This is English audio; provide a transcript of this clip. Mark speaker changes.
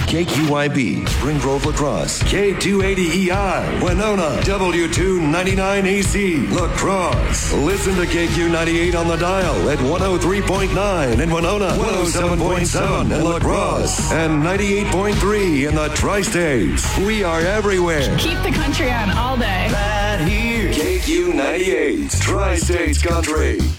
Speaker 1: KQYB, Spring Grove La Crosse. K280EI, Winona. W299EC, La Crosse. Listen to KQ98 on the dial at 103.9 in Winona, 107.7 in La Crosse, and 98.3 in the Tri-States. We are everywhere.
Speaker 2: Keep the country on all day.
Speaker 1: Right here. KQ98, Tri-States Country.